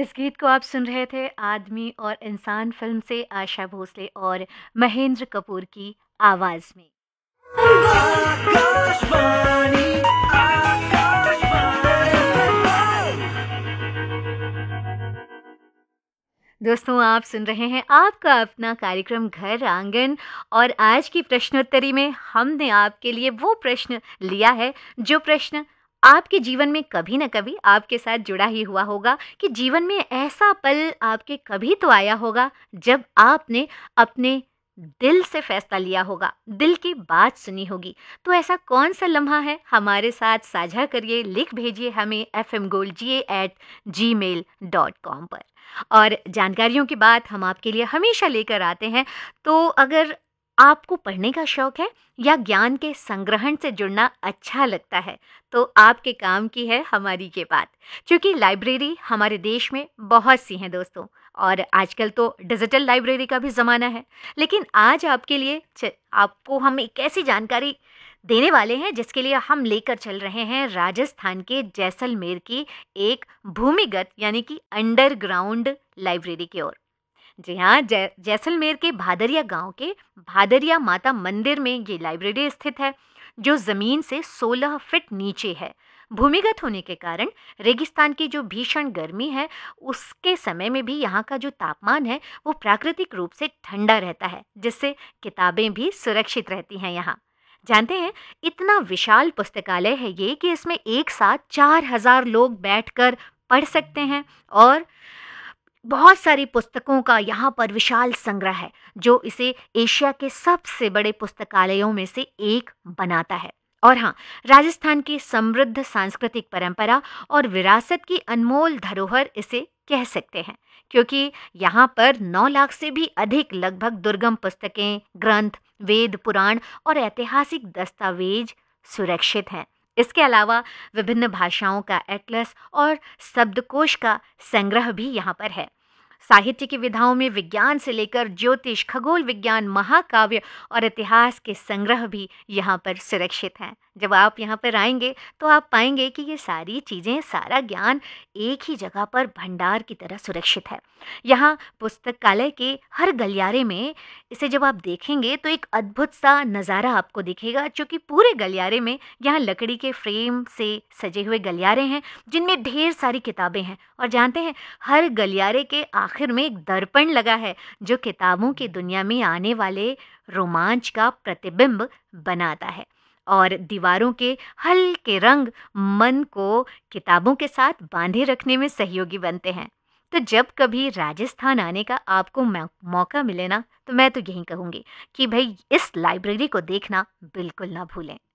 इस गीत को आप सुन रहे थे आदमी और इंसान फ़िल्म से आशा भोसले और महेंद्र कपूर की आवाज़ में। आकाशवाणी दोस्तों, आप सुन रहे हैं आपका अपना कार्यक्रम घर आंगन और आज की प्रश्नोत्तरी में हमने आपके लिए वो प्रश्न लिया है जो प्रश्न आपके जीवन में कभी न कभी आपके साथ जुड़ा ही हुआ होगा कि जीवन में ऐसा पल आपके कभी तो आया होगा जब आपने अपने दिल से फैसला लिया होगा, दिल की बात सुनी होगी। तो ऐसा कौन सा लम्हा है, हमारे साथ साझा करिए, लिख भेजिए हमें fmgolga@gmail.com पर। और जानकारियों की बात हम आपके लिए हमेशा लेकर आते हैं। तो अगर आपको पढ़ने का शौक है या ज्ञान के संग्रहण से जुड़ना अच्छा लगता है तो आपके काम की है हमारी ये बात, क्योंकि लाइब्रेरी हमारे देश में बहुत सी हैं दोस्तों, और आजकल तो डिजिटल लाइब्रेरी का भी ज़माना है। लेकिन आज आपके लिए आपको हम एक ऐसी जानकारी देने वाले हैं जिसके लिए हम लेकर चल रहे हैं राजस्थान के जैसलमेर की एक भूमिगत यानी कि अंडरग्राउंड लाइब्रेरी की ओर। जी हाँ, जैसलमेर के भादरिया गांव के भादरिया माता मंदिर में ये लाइब्रेरी स्थित है, जो ज़मीन से 16 फीट नीचे है। भूमिगत होने के कारण रेगिस्तान की जो भीषण गर्मी है उसके समय में भी यहाँ का जो तापमान है वो प्राकृतिक रूप से ठंडा रहता है, जिससे किताबें भी सुरक्षित रहती हैं यहाँ। जानते हैं, इतना विशाल पुस्तकालय है ये कि इसमें एक साथ 4000 लोग बैठकर पढ़ सकते हैं और बहुत सारी पुस्तकों का यहाँ पर विशाल संग्रह है, जो इसे एशिया के सबसे बड़े पुस्तकालयों में से एक बनाता है। और हाँ, राजस्थान की समृद्ध सांस्कृतिक परंपरा और विरासत की अनमोल धरोहर इसे कह सकते हैं, क्योंकि यहाँ पर 9 लाख से भी अधिक लगभग दुर्गम पुस्तकें, ग्रंथ, वेद, पुराण और ऐतिहासिक दस्तावेज सुरक्षित हैं। इसके अलावा विभिन्न भाषाओं का एटलस और शब्दकोश का संग्रह भी यहाँ पर है। साहित्य की विधाओं में विज्ञान से लेकर ज्योतिष, खगोल विज्ञान, महाकाव्य और इतिहास के संग्रह भी यहाँ पर सुरक्षित हैं। जब आप यहाँ पर आएंगे तो आप पाएंगे कि ये सारी चीज़ें, सारा ज्ञान एक ही जगह पर भंडार की तरह सुरक्षित है। यहाँ पुस्तकालय के हर गलियारे में इसे जब आप देखेंगे तो एक अद्भुत सा नज़ारा आपको दिखेगा, क्योंकि पूरे गलियारे में यहाँ लकड़ी के फ्रेम से सजे हुए गलियारे हैं जिनमें ढेर सारी किताबें हैं। और जानते हैं, हर गलियारे के आखिर में एक दर्पण लगा है जो किताबों की दुनिया में आने वाले रोमांच का प्रतिबिंब बनाता है। और दीवारों के हल्के रंग मन को किताबों के साथ बांधे रखने में सहयोगी बनते हैं। तो जब कभी राजस्थान आने का आपको मौका मिले ना, तो मैं तो यही कहूँगी कि भाई इस लाइब्रेरी को देखना बिल्कुल ना भूलें।